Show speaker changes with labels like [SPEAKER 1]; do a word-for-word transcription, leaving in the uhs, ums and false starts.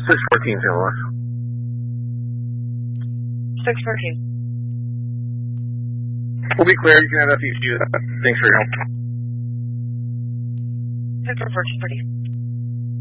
[SPEAKER 1] six fourteen, Saint Louis.
[SPEAKER 2] six fourteen.
[SPEAKER 1] We'll be clear. You can have F E C. Thanks for your help.
[SPEAKER 2] Central fourteen, pretty.